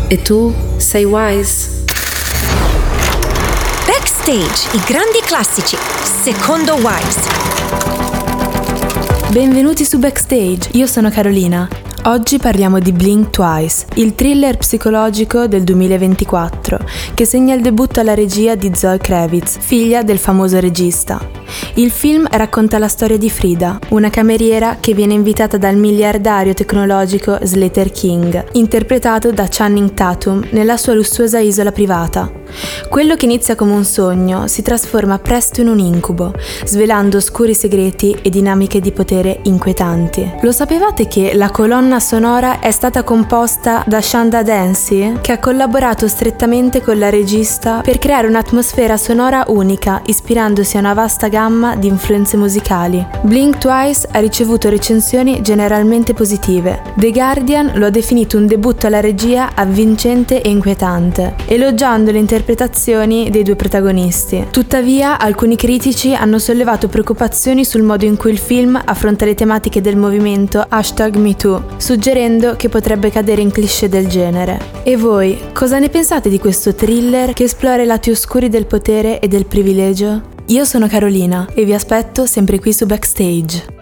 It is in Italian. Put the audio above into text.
E tu sei Wise. Backstage, i grandi classici, secondo Wise. Benvenuti su Backstage, io sono Carolina. Oggi parliamo di Blink Twice, il thriller psicologico del 2024, che segna il debutto alla regia di Zoe Kravitz, figlia del famoso regista. Il film racconta la storia di Frida, una cameriera che viene invitata dal miliardario tecnologico Slater King, interpretato da Channing Tatum, nella sua lussuosa isola privata. Quello che inizia come un sogno si trasforma presto in un incubo, svelando oscuri segreti e dinamiche di potere inquietanti. Lo sapevate che la colonna sonora è stata composta da Shanda Dancy, che ha collaborato strettamente con la regista per creare un'atmosfera sonora unica, ispirandosi a una vasta gamma di influenze musicali. Blink Twice ha ricevuto recensioni generalmente positive. The Guardian lo ha definito un debutto alla regia avvincente e inquietante, elogiando le interpretazioni dei due protagonisti. Tuttavia, alcuni critici hanno sollevato preoccupazioni sul modo in cui il film affronta le tematiche del movimento #MeToo, suggerendo che potrebbe cadere in cliché del genere. E voi, cosa ne pensate di questo thriller che esplora i lati oscuri del potere e del privilegio? Io sono Carolina e vi aspetto sempre qui su Backstage.